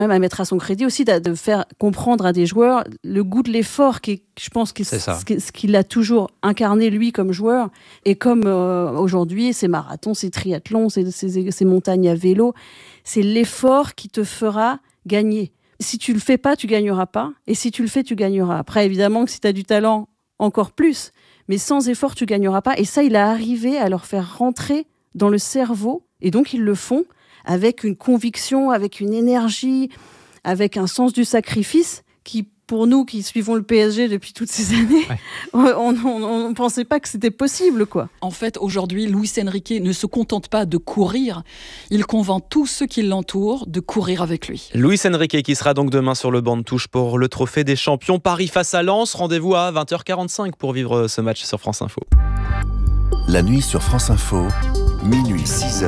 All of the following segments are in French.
même à mettre à son crédit aussi, de faire comprendre à des joueurs le goût de l'effort, qui est, je pense, ce qu'il a toujours incarné lui comme joueur, et comme aujourd'hui, ces marathons, ces triathlons, ces montagnes à vélo, c'est l'effort qui te fera gagner. Si tu le fais pas, tu gagneras pas, et si tu le fais, tu gagneras. Après, évidemment, que si tu as du talent, encore plus, mais sans effort, tu gagneras pas. Et ça, il a arrivé à leur faire rentrer dans le cerveau, et donc ils le font avec une conviction, avec une énergie, avec un sens du sacrifice qui, pour nous qui suivons le PSG depuis toutes ces années, on ne pensait pas que c'était possible, quoi. En fait, aujourd'hui, Luis Enrique ne se contente pas de courir, il convainc tous ceux qui l'entourent de courir avec lui. Luis Enrique qui sera donc demain sur le banc de touche pour le trophée des champions. Paris face à Lens, rendez-vous à 20h45 pour vivre ce match sur France Info. La nuit sur France Info, minuit 6h.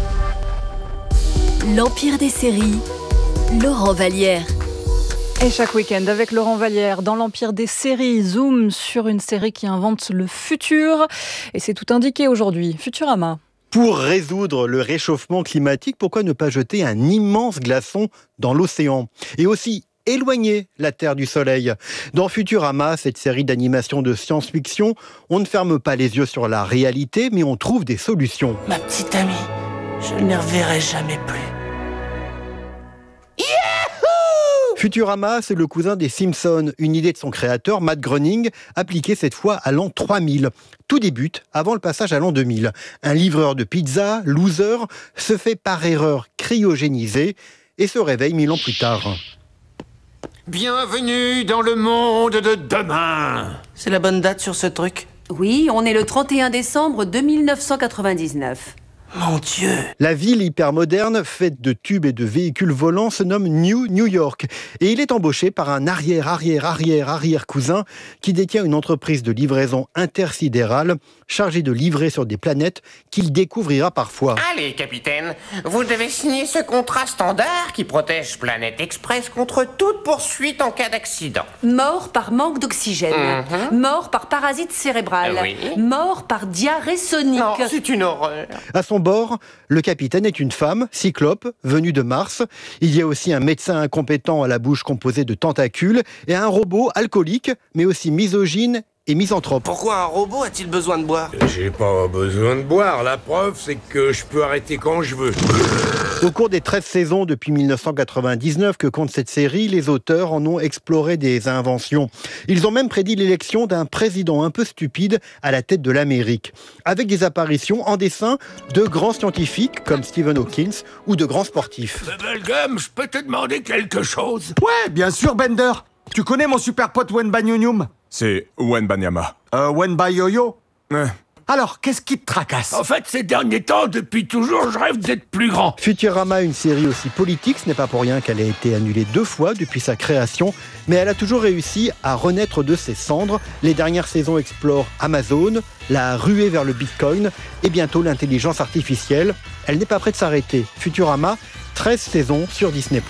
L'Empire des séries, Laurent Vallière. Et chaque week-end, avec Laurent Vallière, dans l'Empire des séries, zoom sur une série qui invente le futur. Et c'est tout indiqué aujourd'hui. Futurama. Pour résoudre le réchauffement climatique, pourquoi ne pas jeter un immense glaçon dans l'océan ? Et aussi éloigner la Terre du Soleil. Dans Futurama, cette série d'animation de science-fiction, on ne ferme pas les yeux sur la réalité, mais on trouve des solutions. Ma petite amie, je ne les reverrai jamais plus. Futurama, c'est le cousin des Simpsons, une idée de son créateur, Matt Groening, appliquée cette fois à l'an 3000. Tout débute avant le passage à l'an 2000. Un livreur de pizza, loser, se fait par erreur cryogéniser et se réveille 1000 ans plus tard. Bienvenue dans le monde de demain. C'est la bonne date sur ce truc ? Oui, on est le 31 décembre 2999. Mon Dieu! La ville hyper moderne, faite de tubes et de véhicules volants, se nomme New York. Et il est embauché par un arrière-cousin qui détient une entreprise de livraison intersidérale chargée de livrer sur des planètes qu'il découvrira parfois. Allez, capitaine, vous devez signer ce contrat standard qui protège Planète Express contre toute poursuite en cas d'accident. Mort par manque d'oxygène. Mort par parasite cérébral. Oui. Mort par diarrhée sonique. Non, c'est une horreur. À son bord, le capitaine est une femme, Cyclope, venue de Mars. Il y a aussi un médecin incompétent à la bouche composée de tentacules et un robot alcoolique, mais aussi misogyne et misanthrope. Pourquoi un robot a-t-il besoin de boire ? J'ai pas besoin de boire. La preuve, c'est que je peux arrêter quand je veux. Au cours des 13 saisons depuis 1999 que compte cette série, les auteurs en ont exploré des inventions. Ils ont même prédit l'élection d'un président un peu stupide à la tête de l'Amérique, avec des apparitions en dessin de grands scientifiques comme Stephen Hawking ou de grands sportifs. Bubblegum, je peux te demander quelque chose ? Ouais, bien sûr, Bender. Tu connais mon super pote Wenbanyunyum ? C'est Wenbanyama. Wenbayoyo ? Alors, qu'est-ce qui te tracasse ? En fait, ces derniers temps, depuis toujours, je rêve d'être plus grand. Futurama, une série aussi politique, ce n'est pas pour rien qu'elle a été annulée 2 fois depuis sa création, mais elle a toujours réussi à renaître de ses cendres. Les dernières saisons explorent Amazon, la ruée vers le Bitcoin et bientôt l'intelligence artificielle. Elle n'est pas prête de s'arrêter. Futurama, 13 saisons sur Disney+.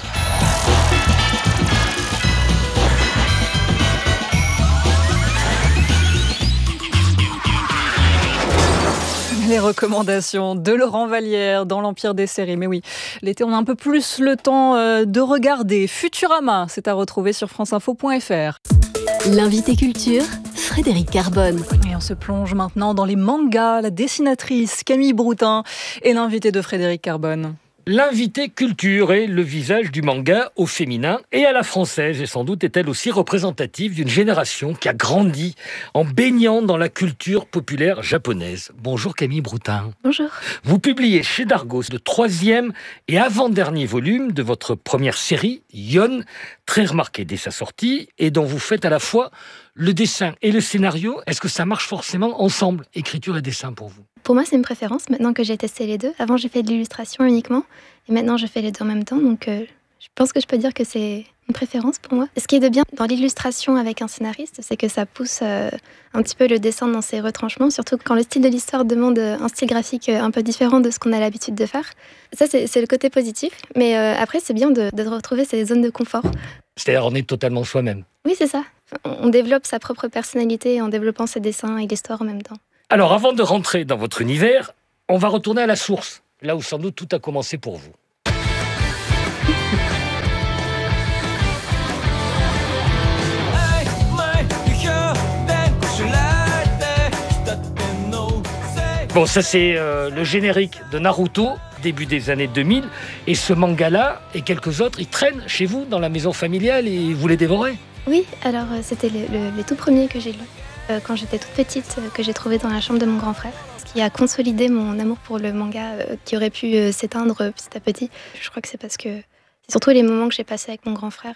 Les recommandations de Laurent Vallière dans l'Empire des séries. Mais oui, l'été, on a un peu plus le temps de regarder. Futurama, c'est à retrouver sur franceinfo.fr. L'invité culture, Frédéric Carbone. Et on se plonge maintenant dans les mangas. La dessinatrice Camille Broutin est l'invitée de Frédéric Carbone. L'invité culture est le visage du manga au féminin et à la française, et sans doute est-elle aussi représentative d'une génération qui a grandi en baignant dans la culture populaire japonaise. Bonjour Camille Broutin. Bonjour. Vous publiez chez Dargaud le 3e et avant-dernier volume de votre première série, Yon, très remarqué dès sa sortie, et dont vous faites à la fois le dessin et le scénario. Est-ce que ça marche forcément ensemble, écriture et dessin pour vous ? Pour moi, c'est une préférence, maintenant que j'ai testé les deux. Avant, j'ai fait de l'illustration uniquement, et maintenant, je fais les deux en même temps. Donc, je pense que je peux dire que c'est une préférence pour moi. Ce qui est de bien dans l'illustration avec un scénariste, c'est que ça pousse un petit peu le dessin dans ses retranchements, surtout quand le style de l'histoire demande un style graphique un peu différent de ce qu'on a l'habitude de faire. Ça, c'est le côté positif. Mais après, c'est bien de retrouver ces zones de confort. C'est-à-dire, on est totalement soi-même. Oui, c'est ça. On développe sa propre personnalité en développant ses dessins et l'histoire en même temps. Alors, avant de rentrer dans votre univers, on va retourner à la source, là où sans doute tout a commencé pour vous. Bon, ça c'est le générique de Naruto, début des années 2000. Et ce manga-là et quelques autres, ils traînent chez vous dans la maison familiale et vous les dévorez? Oui, alors c'était les tout premiers que j'ai lus quand j'étais toute petite, que j'ai trouvé dans la chambre de mon grand frère. Ce qui a consolidé mon amour pour le manga qui aurait pu s'éteindre petit à petit. Je crois que c'est parce que c'est surtout les moments que j'ai passés avec mon grand frère,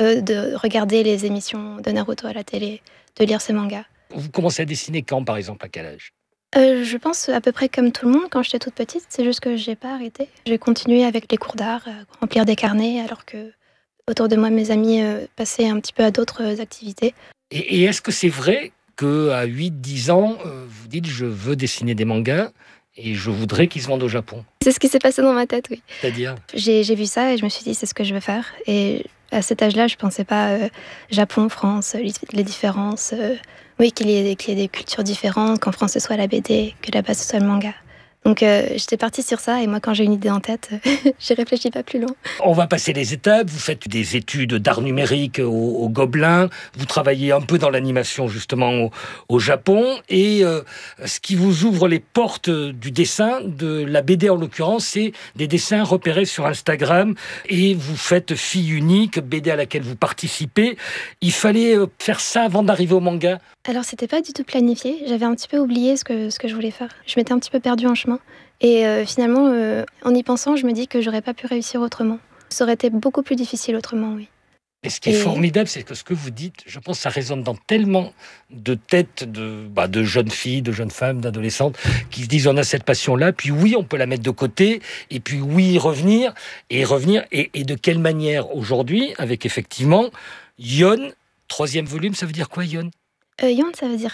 de regarder les émissions de Naruto à la télé, de lire ces mangas. Vous commencez à dessiner quand, par exemple, à quel âge? Je pense à peu près comme tout le monde quand j'étais toute petite, c'est juste que j'ai pas arrêté. J'ai continué avec les cours d'art, remplir des carnets, alors que autour de moi, mes amis passaient un petit peu à d'autres activités. Et est-ce que c'est vrai qu'à 8-10 ans, vous dites « je veux dessiner des mangas et je voudrais qu'ils se vendent au Japon ». C'est ce qui s'est passé dans ma tête, oui. C'est-à-dire? J'ai vu ça et je me suis dit c'est ce que je veux faire. Et à cet âge-là, je pensais pas Japon, France, les différences. Oui, qu'il y ait des cultures différentes, qu'en France ce soit la BD, que là-bas ce soit le manga. Donc j'étais partie sur ça et moi quand j'ai une idée en tête, j'y réfléchis pas plus loin. On va passer les étapes, vous faites des études d'art numérique au Gobelin, vous travaillez un peu dans l'animation justement au Japon et ce qui vous ouvre les portes du dessin, de la BD en l'occurrence, c'est des dessins repérés sur Instagram et vous faites Fille unique, BD à laquelle vous participez. Il fallait faire ça avant d'arriver au manga? Alors c'était pas du tout planifié, j'avais un petit peu oublié ce que je voulais faire. Je m'étais un petit peu perdue en chemin. Et finalement, en y pensant, je me dis que j'aurais pas pu réussir autrement. Ça aurait été beaucoup plus difficile autrement, oui. Et ce qui est formidable, c'est que ce que vous dites, je pense que ça résonne dans tellement de têtes de jeunes filles, de jeunes femmes, d'adolescentes, qui se disent on a cette passion-là, puis oui, on peut la mettre de côté, et puis oui, revenir, et de quelle manière aujourd'hui, avec effectivement Yon, 3e volume, ça veut dire quoi Yon? Yon, ça veut dire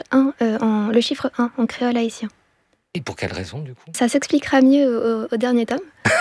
le chiffre 1 en créole haïtien. Et pour quelle raison, du coup? Ça s'expliquera mieux au dernier tome.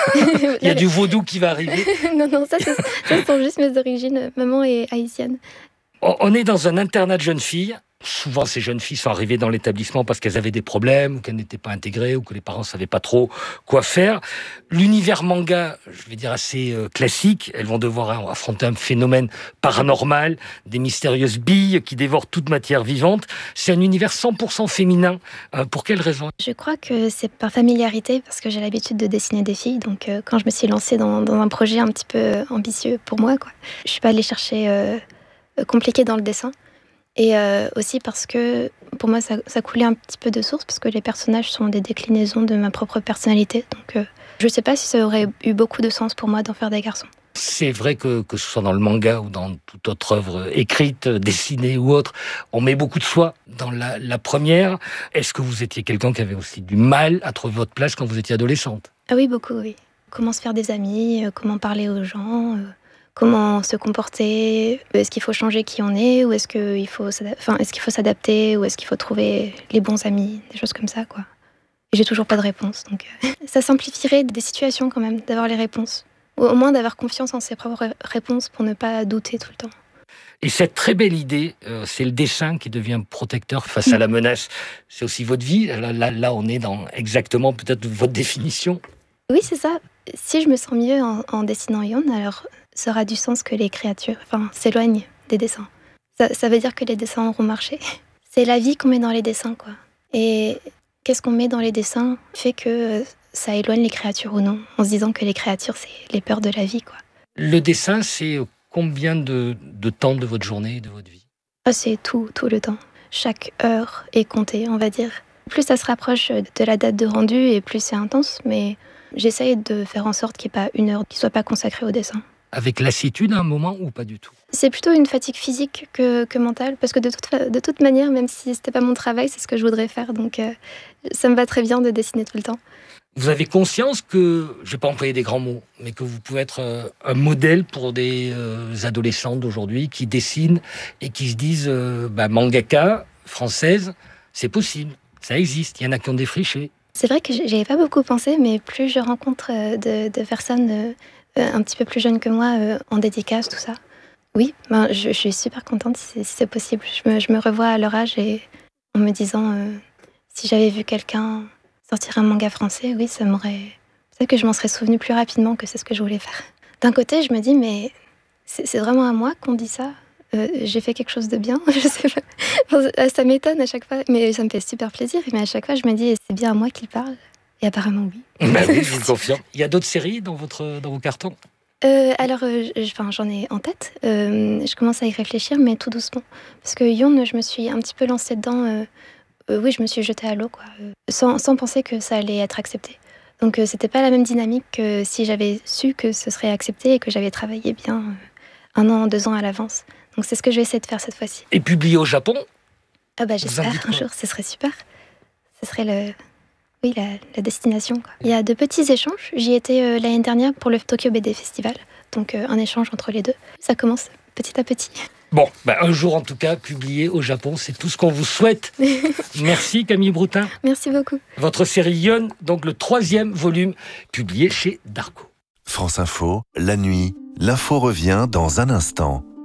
Il y a du vaudou qui va arriver. Non, ça sont juste mes origines. Maman est haïtienne. On est dans un internat de jeunes filles. Souvent, ces jeunes filles sont arrivées dans l'établissement parce qu'elles avaient des problèmes, ou qu'elles n'étaient pas intégrées, ou que les parents ne savaient pas trop quoi faire. L'univers manga, je vais dire assez classique, elles vont devoir affronter un phénomène paranormal, des mystérieuses billes qui dévorent toute matière vivante. C'est un univers 100% féminin. Pour quelle raison? Je crois que c'est par familiarité, parce que j'ai l'habitude de dessiner des filles. Donc quand je me suis lancée dans un projet un petit peu ambitieux pour moi, je ne suis pas allée chercher compliqué dans le dessin. Et aussi parce que pour moi ça coulait un petit peu de source, parce que les personnages sont des déclinaisons de ma propre personnalité. Donc je ne sais pas si ça aurait eu beaucoup de sens pour moi d'en faire des garçons. C'est vrai que ce soit dans le manga ou dans toute autre œuvre écrite, dessinée ou autre, on met beaucoup de soi dans la première. Est-ce que vous étiez quelqu'un qui avait aussi du mal à trouver votre place quand vous étiez adolescente? Ah oui, beaucoup, oui. Comment se faire des amis, comment parler aux gens, comment se comporter, est-ce qu'il faut changer qui on est, ou est-ce qu'il faut s'adapter, ou est-ce qu'il faut trouver les bons amis, des choses comme ça, quoi. Et j'ai toujours pas de réponse, donc ça simplifierait des situations quand même, d'avoir les réponses. Ou au moins d'avoir confiance en ses propres réponses pour ne pas douter tout le temps. Et cette très belle idée, c'est le dessin qui devient protecteur face à la menace. C'est aussi votre vie. Là, on est dans exactement peut-être votre définition. Oui, c'est ça. Si je me sens mieux en dessinant Yon, alors ça aura du sens que les créatures s'éloignent des dessins. Ça veut dire que les dessins auront marché. C'est la vie qu'on met dans les dessins, quoi. Et qu'est-ce qu'on met dans les dessins fait que ça éloigne les créatures ou non, en se disant que les créatures, c'est les peurs de la vie, quoi. Le dessin, c'est combien de temps de votre journée et de votre vie? C'est tout le temps. Chaque heure est comptée, on va dire. Plus ça se rapproche de la date de rendu et plus c'est intense, mais j'essaye de faire en sorte qu'il n'y ait pas une heure qui ne soit pas consacrée au dessin. Avec lassitude à un moment ou pas du tout? C'est plutôt une fatigue physique que mentale, parce que de toute manière, même si c'était pas mon travail, c'est ce que je voudrais faire, donc ça me va très bien de dessiner tout le temps. Vous avez conscience que, je ne vais pas employer des grands mots, mais que vous pouvez être un modèle pour des adolescents d'aujourd'hui qui dessinent et qui se disent mangaka, française, c'est possible, ça existe, il y en a qui ont défriché. C'est vrai que j'y avais pas beaucoup pensé, mais plus je rencontre de personnes un petit peu plus jeunes que moi en dédicace, tout ça. Oui, je suis super contente si c'est possible. Je me revois à leur âge et en me disant si j'avais vu quelqu'un sortir un manga français, oui, peut-être que je m'en serais souvenue plus rapidement que c'est ce que je voulais faire. D'un côté, je me dis, mais c'est vraiment à moi qu'on dit ça. j'ai fait quelque chose de bien. Je sais pas. Ça m'étonne à chaque fois, mais ça me fait super plaisir. Mais à chaque fois, je me dis, c'est bien à moi qu'il parle. Et apparemment, oui. Oui, je vous le confirme. Il y a d'autres séries dans vos cartons ? Alors, j'en ai en tête. Je commence à y réfléchir, mais tout doucement. Parce que Yon, je me suis un petit peu lancée dedans. Oui, je me suis jetée à l'eau, quoi. Sans penser que ça allait être accepté. Donc, c'était pas la même dynamique que si j'avais su que ce serait accepté et que j'avais travaillé bien 1 an, 2 ans à l'avance. Donc, c'est ce que je vais essayer de faire cette fois-ci. Et publié au Japon ? J'espère un jour, ce serait super. Ce serait la destination, quoi. Il y a de petits échanges. J'y étais l'année dernière pour le Tokyo BD Festival. Donc, un échange entre les deux. Ça commence petit à petit. Bon, un jour en tout cas, publié au Japon, c'est tout ce qu'on vous souhaite. Merci Camille Broutin. Merci beaucoup. Votre série Yon, donc le 3e volume, publié chez Dargo. France Info, la nuit, l'info revient dans un instant.